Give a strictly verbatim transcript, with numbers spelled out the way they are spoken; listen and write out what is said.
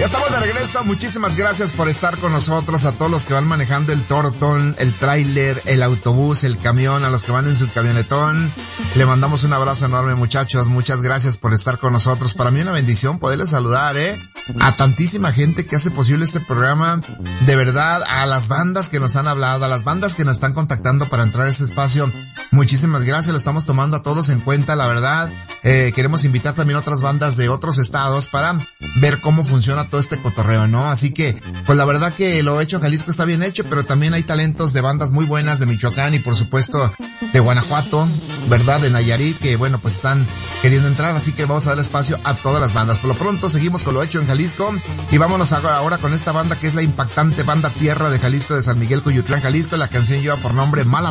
estamos de regreso, muchísimas gracias por estar con nosotros, a todos los que van manejando el tortón, el tráiler, el autobús, el camión, a los que van en su camionetón, le mandamos un abrazo enorme, muchachos, muchas gracias por estar con nosotros. Para mí una bendición poderles saludar, eh, a tantísima gente que hace posible este programa, de verdad, a las bandas que nos han hablado, a las bandas que nos están contactando para entrar a este espacio, muchísimas gracias, lo estamos tomando a todos en cuenta, la verdad, eh, queremos invitar también a otras bandas de otros estados para ver cómo funciona todo este cotorreo, ¿no? Así que, pues la verdad que lo hecho en Jalisco está bien hecho, pero también hay talentos de bandas muy buenas de Michoacán y por supuesto de Guanajuato, ¿verdad? De Nayarit, que bueno, pues están queriendo entrar, así que vamos a dar espacio a todas las bandas. Por lo pronto seguimos con lo hecho en Jalisco y vámonos ahora con esta banda que es la impactante banda Tierra de Jalisco, de San Miguel Coyutlán, Jalisco. La canción lleva por nombre Mala